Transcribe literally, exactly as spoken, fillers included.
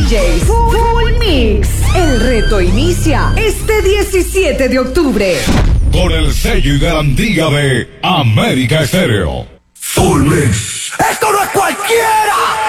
Js Full Mix. El reto inicia este diecisiete de octubre. Con el sello y garantía de América Estéreo. Full Mix. ¡Esto no es cualquiera!